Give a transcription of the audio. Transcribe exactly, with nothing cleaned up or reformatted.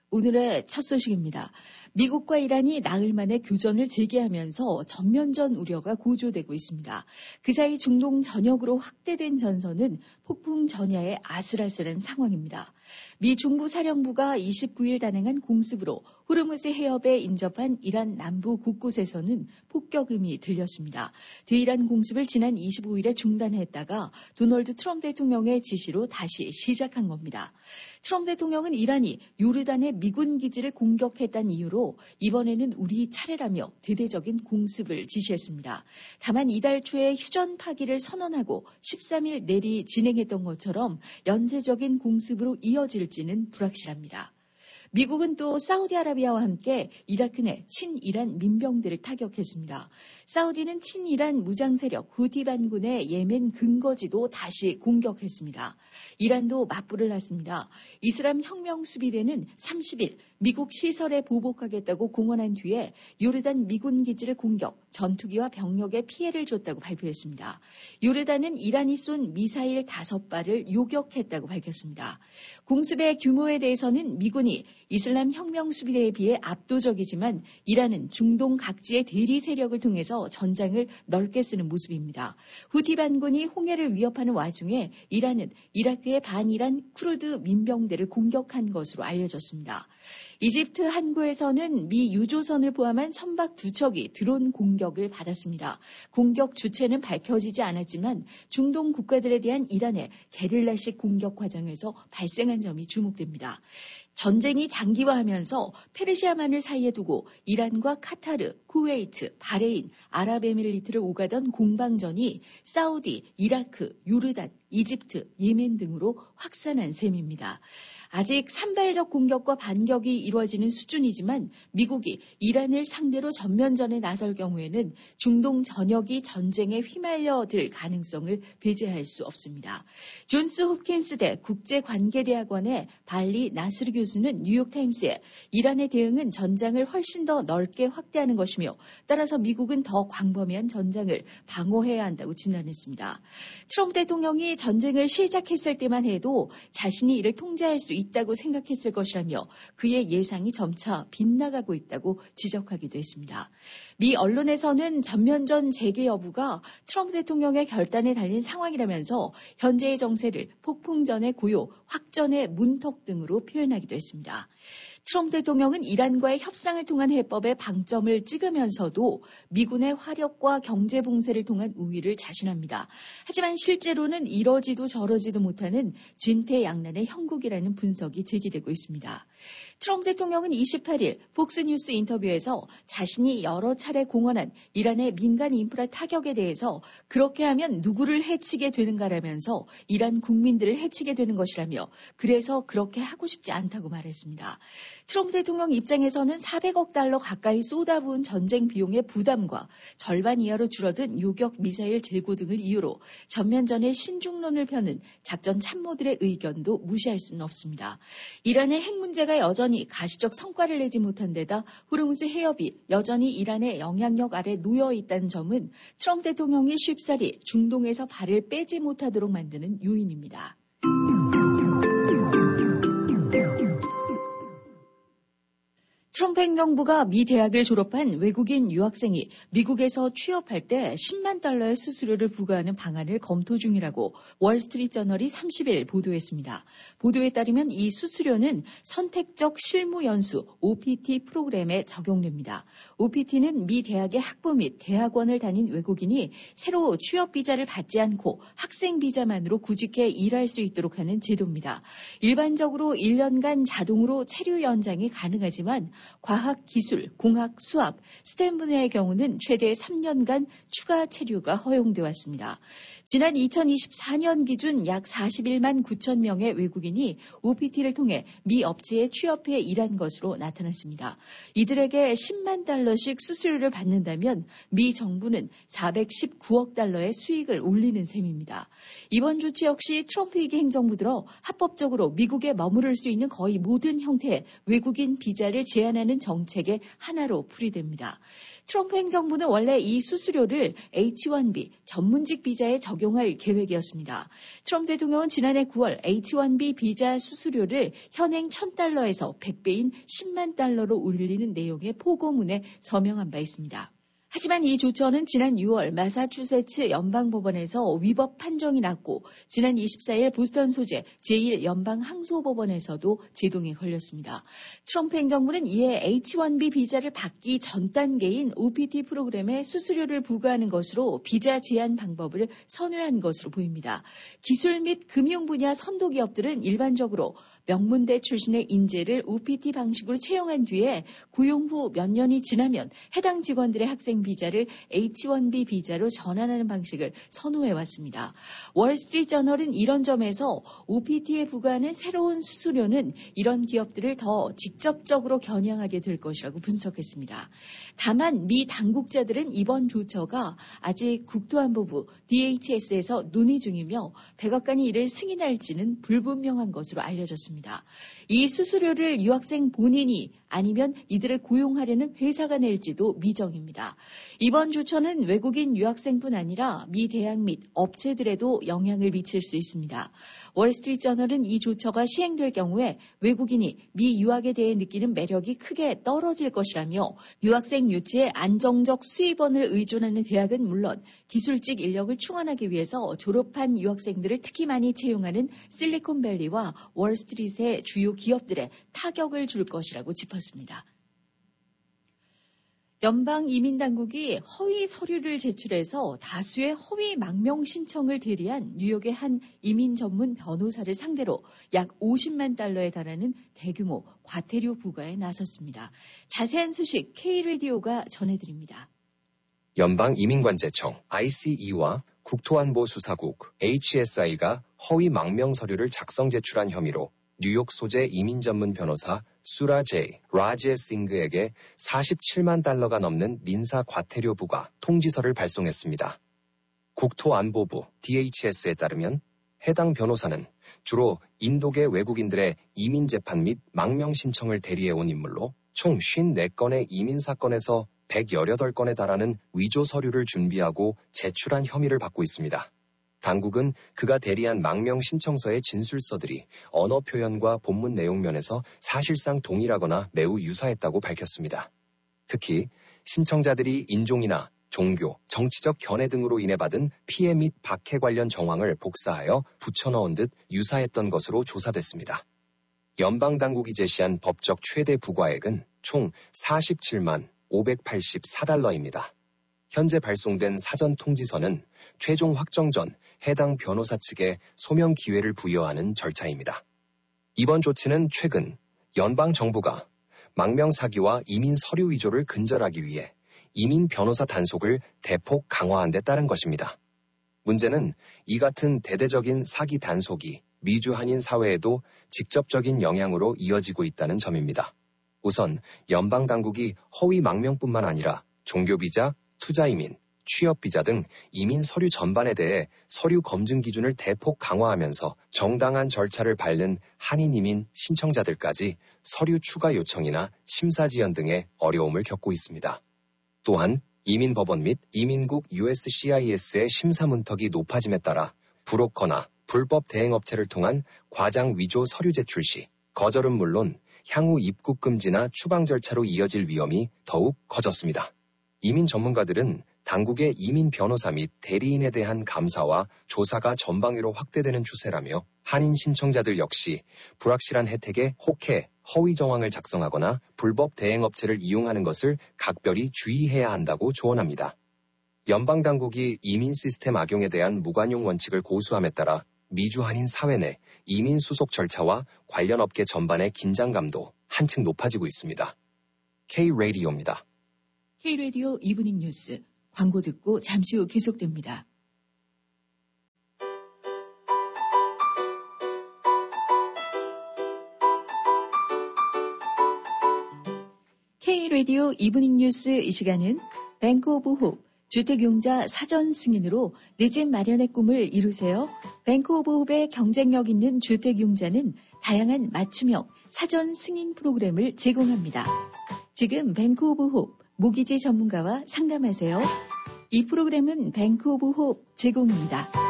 오늘의 첫 소식입니다. 미국과 이란이 나흘 만에 교전을 재개하면서 전면전 우려가 고조되고 있습니다. 그 사이 중동 전역으로 확대된 전선은 폭풍 전야의 아슬아슬한 상황입니다. 미 중부사령부가 이십구일 단행한 공습으로 호르무즈 해협에 인접한 이란 남부 곳곳에서는 폭격음이 들렸습니다. 대이란 공습을 지난 이십오일에 중단했다가 도널드 트럼프 대통령의 지시로 다시 시작한 겁니다. 트럼프 대통령은 이란이 요르단의 미군 기지를 공격했다는 이유로 이번에는 우리 차례라며 대대적인 공습을 지시했습니다. 다만 이달 초에 휴전 파기를 선언하고 십삼일 내리 진행했던 것처럼 연쇄적인 공습으로 이어질지는 불확실합니다. 미국은 또 사우디아라비아와 함께 이라크 내 친이란 민병대를 타격했습니다. 사우디는 친이란 무장세력 후티 반군의 예멘 근거지도 다시 공격했습니다. 이란도 맞불을 놨습니다. 이슬람 혁명수비대는 삼십일 미국 시설에 보복하겠다고 공언한 뒤에 요르단 미군 기지를 공격, 전투기와 병력에 피해를 줬다고 발표했습니다. 요르단은 이란이 쏜 미사일 다섯 발을 요격했다고 밝혔습니다. 공습의 규모에 대해서는 미군이 이슬람 혁명수비대에 비해 압도적이지만 이란은 중동 각지의 대리 세력을 통해서 전장을 넓게 쓰는 모습입니다. 후티 반군이 홍해를 위협하는 와중에 이란은 이라크의 반이란 쿠르드 민병대를 공격한 것으로 알려졌습니다. 이집트 항구에서는 미 유조선을 포함한 선박 두 척이 드론 공격을 받았습니다. 공격 주체는 밝혀지지 않았지만 중동 국가들에 대한 이란의 게릴라식 공격 과정에서 발생한 점이 주목됩니다. 전쟁이 장기화하면서 페르시아만을 사이에 두고 이란과 카타르, 쿠웨이트, 바레인, 아랍에미리트를 오가던 공방전이 사우디, 이라크, 요르단, 이집트, 예멘 등으로 확산한 셈입니다. 아직 산발적 공격과 반격이 이루어지는 수준이지만 미국이 이란을 상대로 전면전에 나설 경우에는 중동 전역이 전쟁에 휘말려들 가능성을 배제할 수 없습니다. 존스 홉킨스대 국제관계대학원의 발리 나스르 교수는 뉴욕타임스에 이란의 대응은 전장을 훨씬 더 넓게 확대하는 것이며 따라서 미국은 더 광범위한 전장을 방어해야 한다고 진단했습니다. 트럼프 대통령이 전쟁을 시작했을 때만 해도 자신이 이를 통제할 수 있다고 생각했을 것이라며 그의 예상이 점차 빗나가고 있다고 지적하기도 했습니다. 미 언론에서는 전면전 재개 여부가 트럼프 대통령의 결단에 달린 상황이라면서 현재의 정세를 폭풍전의 고요, 확전의 문턱 등으로 표현하기도 했습니다. 트럼프 대통령은 이란과의 협상을 통한 해법에 방점을 찍으면서도 미군의 화력과 경제 봉쇄를 통한 우위를 자신합니다. 하지만 실제로는 이러지도 저러지도 못하는 진퇴양난의 형국이라는 분석이 제기되고 있습니다. 트럼프 대통령은 이십팔일 폭스뉴스 인터뷰에서 자신이 여러 차례 공언한 이란의 민간 인프라 타격에 대해서 그렇게 하면 누구를 해치게 되는가라면서 이란 국민들을 해치게 되는 것이라며 그래서 그렇게 하고 싶지 않다고 말했습니다. 트럼프 대통령 입장에서는 사백억 달러 가까이 쏟아부은 전쟁 비용의 부담과 절반 이하로 줄어든 요격 미사일 재고 등을 이유로 전면전에 신중론을 펴는 작전 참모들의 의견도 무시할 수는 없습니다. 이란의 핵 문제가 여전히 가시적 성과를 내지 못한 데다 호르무즈 해협이 여전히 이란의 영향력 아래 놓여 있다는 점은 트럼프 대통령이 쉽사리 중동에서 발을 빼지 못하도록 만드는 요인입니다. 트럼프 행정부가 미 대학을 졸업한 외국인 유학생이 미국에서 취업할 때 십만 달러의 수수료를 부과하는 방안을 검토 중이라고 월스트리트저널이 삼십일 보도했습니다. 보도에 따르면 이 수수료는 선택적 실무 연수 오피티 프로그램에 적용됩니다. 오피티는 미 대학의 학부 및 대학원을 다닌 외국인이 새로 취업 비자를 받지 않고 학생 비자만으로 구직해 일할 수 있도록 하는 제도입니다. 일반적으로 일 년간 자동으로 체류 연장이 가능하지만 과학, 기술, 공학, 수학, 스템 분야의 경우는 최대 삼 년간 추가 체류가 허용돼 왔습니다. 지난 이천이십사년 기준 약 사십일만 구천 명의 외국인이 오피티를 통해 미 업체에 취업해 일한 것으로 나타났습니다. 이들에게 십만 달러씩 수수료를 받는다면 미 정부는 사백십구억 달러의 수익을 올리는 셈입니다. 이번 조치 역시 트럼프 위기 행정부 들어 합법적으로 미국에 머무를 수 있는 거의 모든 형태의 외국인 비자를 제한하는 정책의 하나로 풀이됩니다. 트럼프 행정부는 원래 이 수수료를 에이치 원 비 전문직 비자에 적용할 계획이었습니다. 트럼프 대통령은 지난해 구월 에이치 원 비 비자 수수료를 현행 천 달러에서 백 배인 십만 달러로 올리는 내용의 포고문에 서명한 바 있습니다. 하지만 이 조처는 지난 유월 마사추세츠 연방법원에서 위법 판정이 났고 지난 이십사일 보스턴 소재 제일 연방항소법원에서도 제동에 걸렸습니다. 트럼프 행정부는 이에 에이치 원 비 비자를 받기 전 단계인 오피티 프로그램에 수수료를 부과하는 것으로 비자 제한 방법을 선회한 것으로 보입니다. 기술 및 금융 분야 선도 기업들은 일반적으로 명문대 출신의 인재를 오피티 방식으로 채용한 뒤에 고용 후 몇 년이 지나면 해당 직원들의 학생 비자를 에이치 원 비 비자로 전환하는 방식을 선호해왔습니다. 월스트리트저널은 이런 점에서 오피티에 부과하는 새로운 수수료는 이런 기업들을 더 직접적으로 겨냥하게 될 것이라고 분석했습니다. 다만 미 당국자들은 이번 조처가 아직 국토안보부 디 에이치 에스에서 논의 중이며 백악관이 이를 승인할지는 불분명한 것으로 알려졌습니다. 이 수수료를 유학생 본인이 아니면 이들을 고용하려는 회사가 낼지도 미정입니다. 이번 조처는 외국인 유학생뿐 아니라 미 대학 및 업체들에도 영향을 미칠 수 있습니다. 월스트리트저널은 이 조처가 시행될 경우에 외국인이 미 유학에 대해 느끼는 매력이 크게 떨어질 것이라며 유학생 유치에 안정적 수입원을 의존하는 대학은 물론 기술직 인력을 충원하기 위해서 졸업한 유학생들을 특히 많이 채용하는 실리콘밸리와 월스트리트의 주요 기업들에 타격을 줄 것이라고 짚었습니다. 연방이민당국이 허위 서류를 제출해서 다수의 허위 망명 신청을 대리한 뉴욕의 한 이민 전문 변호사를 상대로 약 오십만 달러에 달하는 대규모 과태료 부과에 나섰습니다. 자세한 소식 K-라디오가 전해드립니다. 연방이민관제청 아이씨이와 국토안보수사국 에이치 에스 아이가 허위 망명 서류를 작성 제출한 혐의로 뉴욕 소재 이민 전문 변호사 수라 제이 라제 싱그에게 사십칠만 달러가 넘는 민사 과태료 부과 통지서를 발송했습니다. 국토안보부 디 에이치 에스에 따르면 해당 변호사는 주로 인도계 외국인들의 이민 재판 및 망명 신청을 대리해온 인물로 총 오십사 건의 이민 사건에서 백십팔 건에 달하는 위조 서류를 준비하고 제출한 혐의를 받고 있습니다. 당국은 그가 대리한 망명 신청서의 진술서들이 언어 표현과 본문 내용 면에서 사실상 동일하거나 매우 유사했다고 밝혔습니다. 특히 신청자들이 인종이나 종교, 정치적 견해 등으로 인해 받은 피해 및 박해 관련 정황을 복사하여 붙여넣은 듯 유사했던 것으로 조사됐습니다. 연방당국이 제시한 법적 최대 부과액은 총 사십칠만 오백팔십사 달러입니다. 현재 발송된 사전 통지서는 최종 확정 전 해당 변호사 측에 소명 기회를 부여하는 절차입니다. 이번 조치는 최근 연방 정부가 망명 사기와 이민 서류 위조를 근절하기 위해 이민 변호사 단속을 대폭 강화한 데 따른 것입니다. 문제는 이 같은 대대적인 사기 단속이 미주 한인 사회에도 직접적인 영향으로 이어지고 있다는 점입니다. 우선 연방 당국이 허위 망명뿐만 아니라 종교비자, 투자이민, 취업비자 등 이민 서류 전반에 대해 서류 검증 기준을 대폭 강화하면서 정당한 절차를 밟는 한인 이민 신청자들까지 서류 추가 요청이나 심사 지연 등의 어려움을 겪고 있습니다. 또한 이민법원 및 이민국 유 에스 씨 아이 에스의 심사 문턱이 높아짐에 따라 브로커나 불법 대행업체를 통한 과장 위조 서류 제출 시 거절은 물론 향후 입국 금지나 추방 절차로 이어질 위험이 더욱 커졌습니다. 이민 전문가들은 당국의 이민 변호사 및 대리인에 대한 감사와 조사가 전방위로 확대되는 추세라며 한인 신청자들 역시 불확실한 혜택에 혹해 허위 정황을 작성하거나 불법 대행업체를 이용하는 것을 각별히 주의해야 한다고 조언합니다. 연방 당국이 이민 시스템 악용에 대한 무관용 원칙을 고수함에 따라 미주 한인 사회 내 이민 수속 절차와 관련 업계 전반의 긴장감도 한층 높아지고 있습니다. K-라디오입니다. K-라디오 이브닝 뉴스 광고 듣고 잠시 후 계속됩니다. K-라디오 이브닝 뉴스 이 시간은 뱅크 오브 홉 주택용자 사전 승인으로 내 집 마련의 꿈을 이루세요. 뱅크 오브 홉의 경쟁력 있는 주택용자는 다양한 맞춤형 사전 승인 프로그램을 제공합니다. 지금 뱅크 오브 홉 모기지 전문가와 상담하세요. 이 프로그램은 뱅크 오브 홉 제공입니다.